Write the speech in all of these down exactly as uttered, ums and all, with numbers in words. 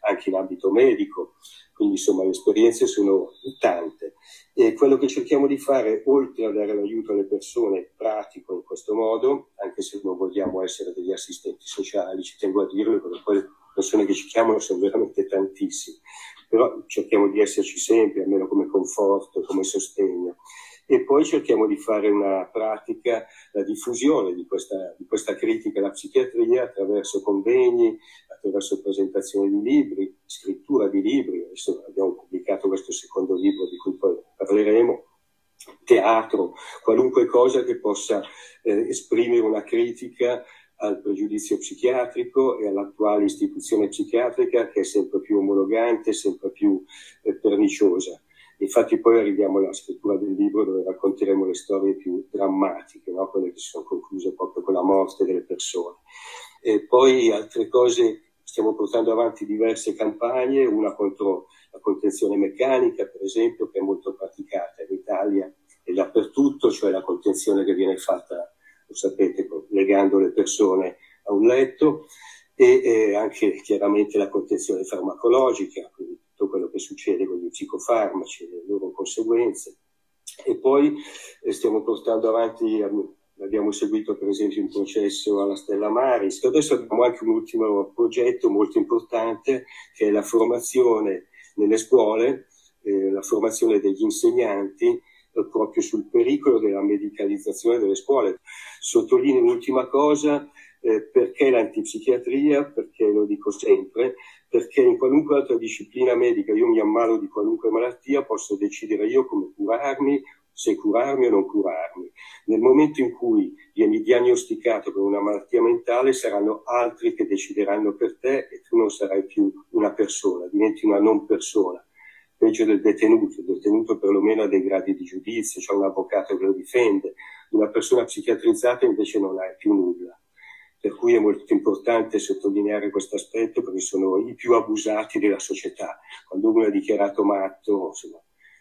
anche in ambito medico, quindi insomma le esperienze sono tante. E quello che cerchiamo di fare, oltre a dare l'aiuto alle persone pratico in questo modo, anche se non vogliamo essere degli assistenti sociali, ci tengo a dirlo, perché poi le persone che ci chiamano sono veramente tantissime, però cerchiamo di esserci sempre, almeno come conforto, come sostegno. E poi cerchiamo di fare una pratica, la diffusione di questa, di questa critica alla psichiatria attraverso convegni, attraverso presentazioni di libri, scrittura di libri. Adesso abbiamo pubblicato questo secondo libro di cui poi parleremo, teatro, qualunque cosa che possa eh, esprimere una critica al pregiudizio psichiatrico e all'attuale istituzione psichiatrica che è sempre più omologante, sempre più eh, perniciosa. Infatti poi arriviamo alla scrittura del libro dove racconteremo le storie più drammatiche, no? Quelle che si sono concluse proprio con la morte delle persone. E poi altre cose, stiamo portando avanti diverse campagne, una contro la contenzione meccanica, per esempio, che è molto praticata in Italia e dappertutto, cioè la contenzione che viene fatta, lo sapete, legando le persone a un letto, e, e anche chiaramente la contenzione farmacologica, quindi tutto quello che succede con gli psicofarmaci, le loro conseguenze. E poi eh, stiamo portando avanti, abbiamo seguito per esempio un processo alla Stella Maris. Adesso abbiamo anche un ultimo progetto molto importante che è la formazione nelle scuole, eh, la formazione degli insegnanti eh, proprio sul pericolo della medicalizzazione delle scuole. Sottolineo un'ultima cosa, eh, perché l'antipsichiatria? Perché lo dico sempre, perché in qualunque altra disciplina medica io mi ammalo di qualunque malattia, posso decidere io come curarmi, se curarmi o non curarmi. Nel momento in cui vieni diagnosticato con una malattia mentale, saranno altri che decideranno per te e tu non sarai più una persona, diventi una non persona. Peggio del detenuto, il detenuto perlomeno ha dei gradi di giudizio, c'è un avvocato che lo difende, una persona psichiatrizzata invece non ha più nulla. Per cui è molto importante sottolineare questo aspetto perché sono i più abusati della società. Quando uno è dichiarato matto, insomma,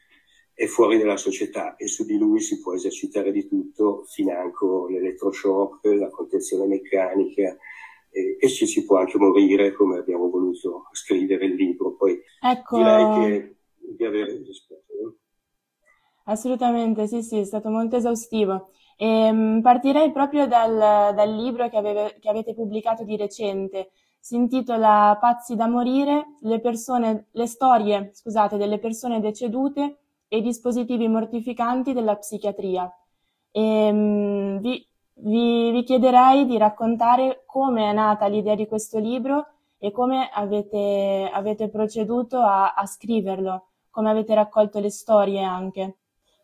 è fuori dalla società e su di lui si può esercitare di tutto, financo l'elettroshock, la contenzione meccanica, e, e ci si può anche morire, come abbiamo voluto scrivere il libro. Poi ecco, direi che di avere risposto. No? Assolutamente, sì, sì, è stato molto esaustivo. E, partirei proprio dal, dal libro che, aveve, che avete pubblicato di recente. Si intitola Pazzi da morire, le persone, le storie, scusate, delle persone decedute e i dispositivi mortificanti della psichiatria. E, vi, vi, vi chiederei di raccontare come è nata l'idea di questo libro e come avete, avete proceduto a, a scriverlo, come avete raccolto le storie anche.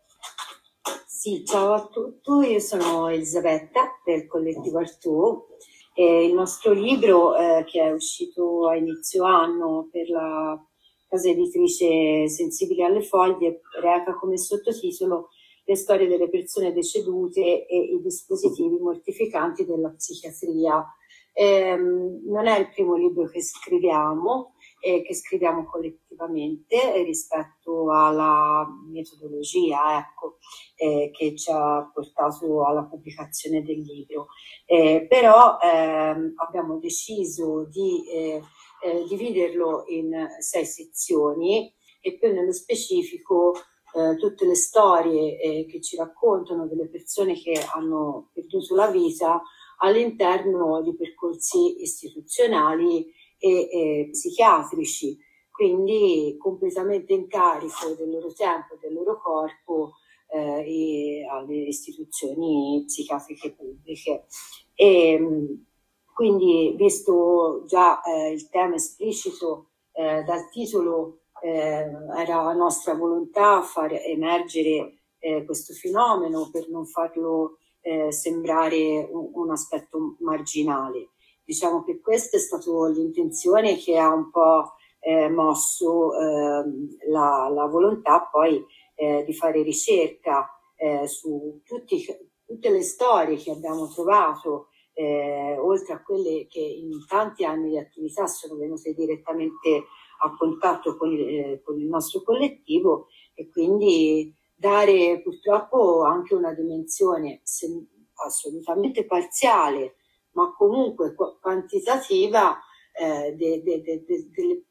Sì, ciao a tutti, io sono Elisabetta del collettivo Artù e il nostro libro eh, che è uscito a inizio anno per la casa editrice Sensibili alle Foglie reca come sottotitolo Le storie delle persone decedute e i dispositivi mortificanti della psichiatria. Ehm, non è il primo libro che scriviamo, eh, che scriviamo collettivamente rispetto alla metodologia ecco, eh, che ci ha portato alla pubblicazione del libro. Eh, però ehm, abbiamo deciso di eh, eh, dividerlo in sei sezioni e più nello specifico eh, tutte le storie eh, che ci raccontano delle persone che hanno perduto la vita all'interno di percorsi istituzionali e eh, psichiatrici, quindi completamente in carico del loro tempo e del loro corpo eh, e alle istituzioni psichiatriche pubbliche. E, quindi, visto già eh, il tema esplicito eh, dal titolo, eh, era nostra volontà far emergere eh, questo fenomeno per non farlo eh, sembrare un, un aspetto marginale. Diciamo che questa è stata l'intenzione che ha un po' eh, mosso eh, la, la volontà poi eh, di fare ricerca eh, su tutti, tutte le storie che abbiamo trovato, eh, oltre a quelle che in tanti anni di attività sono venute direttamente a contatto con il, eh, con il nostro collettivo, e quindi dare purtroppo anche una dimensione sem- assolutamente parziale ma comunque quantitativa eh, de, de, de, de, delle